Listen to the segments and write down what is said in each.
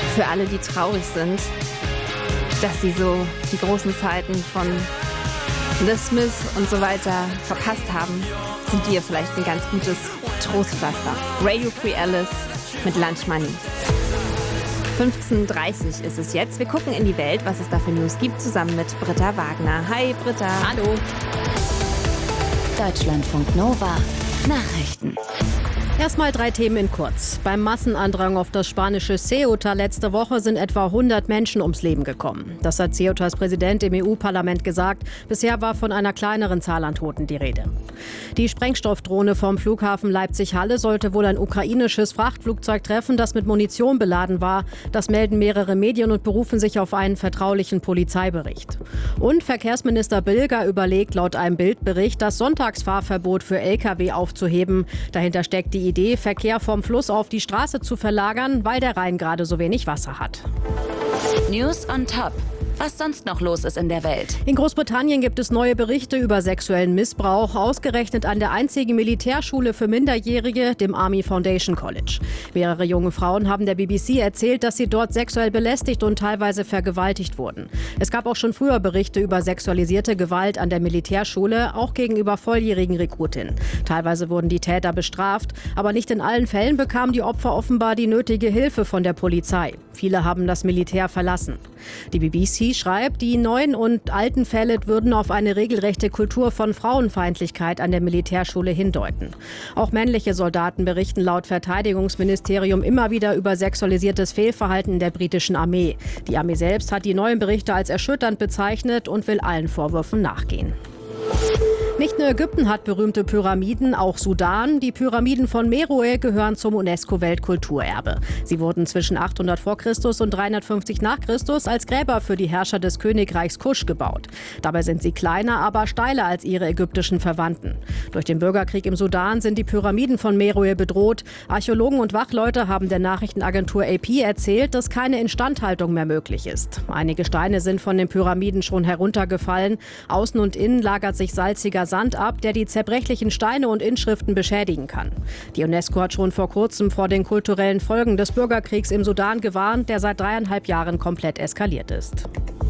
Für alle, die traurig sind, dass sie so die großen Zeiten von The Smiths und so weiter verpasst haben, sind wir vielleicht ein ganz gutes Trostpflaster. Radio Free Alice mit Lunch Money. 15:30 Uhr ist es jetzt. Wir gucken in die Welt, was es da für News gibt, zusammen mit Britta Wagner. Hi Britta. Hallo. Deutschlandfunk Nova. Nachrichten. Erstmal 3 Themen in kurz. Beim Massenandrang auf das spanische Ceuta letzte Woche sind etwa 100 Menschen ums Leben gekommen. Das hat Ceutas Präsident im EU-Parlament gesagt. Bisher war von einer kleineren Zahl an Toten die Rede. Die Sprengstoffdrohne vom Flughafen Leipzig-Halle sollte wohl ein ukrainisches Frachtflugzeug treffen, das mit Munition beladen war. Das melden mehrere Medien und berufen sich auf einen vertraulichen Polizeibericht. Und Verkehrsminister Bilger überlegt laut einem Bildbericht, das Sonntagsfahrverbot für Lkw aufzuheben. Dahinter steckt die Idee, Verkehr vom Fluss auf die Straße zu verlagern, weil der Rhein gerade so wenig Wasser hat. News on Top. Was sonst noch los ist in der Welt? In Großbritannien gibt es neue Berichte über sexuellen Missbrauch, ausgerechnet an der einzigen Militärschule für Minderjährige, dem Army Foundation College. Mehrere junge Frauen haben der BBC erzählt, dass sie dort sexuell belästigt und teilweise vergewaltigt wurden. Es gab auch schon früher Berichte über sexualisierte Gewalt an der Militärschule, auch gegenüber volljährigen Rekrutinnen. Teilweise wurden die Täter bestraft, aber nicht in allen Fällen bekamen die Opfer offenbar die nötige Hilfe von der Polizei. Viele haben das Militär verlassen. Die BBC schreibt, die neuen und alten Fälle würden auf eine regelrechte Kultur von Frauenfeindlichkeit an der Militärschule hindeuten. Auch männliche Soldaten berichten laut Verteidigungsministerium immer wieder über sexualisiertes Fehlverhalten der britischen Armee. Die Armee selbst hat die neuen Berichte als erschütternd bezeichnet und will allen Vorwürfen nachgehen. Nicht nur Ägypten hat berühmte Pyramiden, auch Sudan. Die Pyramiden von Meroe gehören zum UNESCO-Weltkulturerbe. Sie wurden zwischen 800 vor Christus und 350 nach Christus als Gräber für die Herrscher des Königreichs Kusch gebaut. Dabei sind sie kleiner, aber steiler als ihre ägyptischen Verwandten. Durch den Bürgerkrieg im Sudan sind die Pyramiden von Meroe bedroht. Archäologen und Wachleute haben der Nachrichtenagentur AP erzählt, dass keine Instandhaltung mehr möglich ist. Einige Steine sind von den Pyramiden schon heruntergefallen. Außen und innen lagert sich salziger Sand ab, der die zerbrechlichen Steine und Inschriften beschädigen kann. Die UNESCO hat schon vor kurzem vor den kulturellen Folgen des Bürgerkriegs im Sudan gewarnt, der seit 3,5 Jahren komplett eskaliert ist.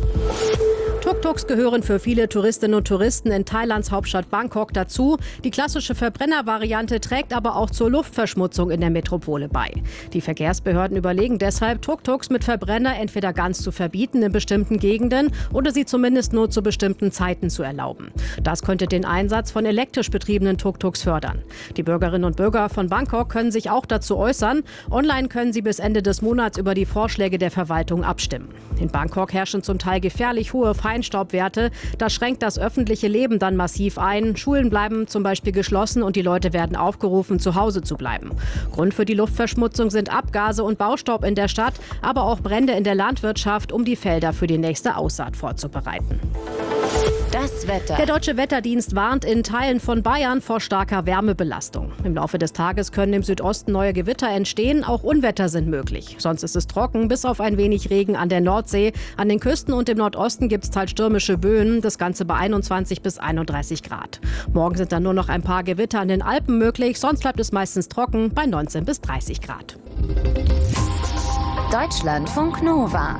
Tuk-Tuks gehören für viele Touristinnen und Touristen in Thailands Hauptstadt Bangkok dazu. Die klassische Verbrennervariante trägt aber auch zur Luftverschmutzung in der Metropole bei. Die Verkehrsbehörden überlegen deshalb, Tuk-Tuks mit Verbrenner entweder ganz zu verbieten in bestimmten Gegenden oder sie zumindest nur zu bestimmten Zeiten zu erlauben. Das könnte den Einsatz von elektrisch betriebenen Tuk-Tuks fördern. Die Bürgerinnen und Bürger von Bangkok können sich auch dazu äußern. Online können sie bis Ende des Monats über die Vorschläge der Verwaltung abstimmen. In Bangkok herrschen zum Teil gefährlich hohe Feinstaubwerte. Das schränkt das öffentliche Leben dann massiv ein. Schulen bleiben zum Beispiel geschlossen und die Leute werden aufgerufen, zu Hause zu bleiben. Grund für die Luftverschmutzung sind Abgase und Baustaub in der Stadt, aber auch Brände in der Landwirtschaft, um die Felder für die nächste Aussaat vorzubereiten. Das Wetter. Der Deutsche Wetterdienst warnt in Teilen von Bayern vor starker Wärmebelastung. Im Laufe des Tages können im Südosten neue Gewitter entstehen, auch Unwetter sind möglich. Sonst ist es trocken, bis auf ein wenig Regen an der Nordsee. An den Küsten und im Nordosten gibt es teils stürmische Böen, das Ganze bei 21 bis 31 Grad. Morgen sind dann nur noch ein paar Gewitter an den Alpen möglich, sonst bleibt es meistens trocken bei 19 bis 30 Grad. Deutschlandfunk Nova.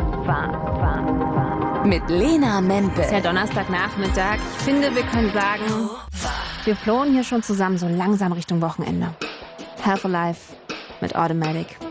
Mit Lena Mempel. Es ist ja Donnerstagnachmittag. Ich finde, wir können sagen, wir flohen hier schon zusammen so langsam Richtung Wochenende. Half Alive mit Automatic.